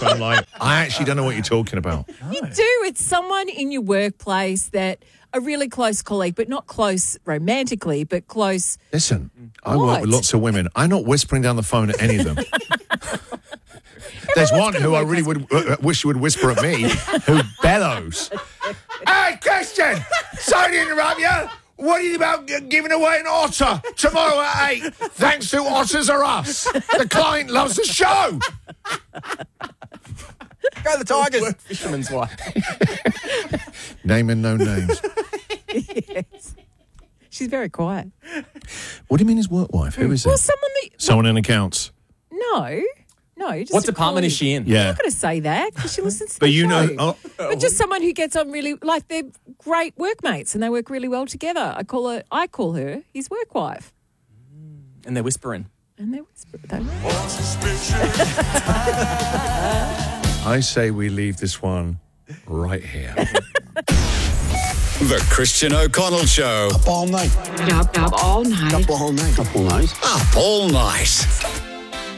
I'm like, I actually don't know what you're talking about. You do. It's someone in your workplace that a really close colleague, but not close romantically, but close. Listen, I work with lots of women. I'm not whispering down the phone at any of them. There's one who I really would wish would whisper at me, who bellows. Hey, Christian! Sorry to interrupt you. What are you about giving away an otter tomorrow at 8? Thanks to Otters Are Us. The client loves the show. Go the Tigers. Fisherman's wife. Naming no names. Yes. She's very quiet. What do you mean his work wife? Who is it? Well, someone that. Someone in accounts. No. Just What a department colleague. is she in? Yeah. I'm not going to say that because she listens to But the you show. know... But just someone who gets on really, like they're great workmates and they work really well together. I call her his work wife. And they're whispering. And they whisper. I say we leave this one right here. The Christian O'Connell Show. Up all night. Up all night. Up all night. Up all night. Up all night.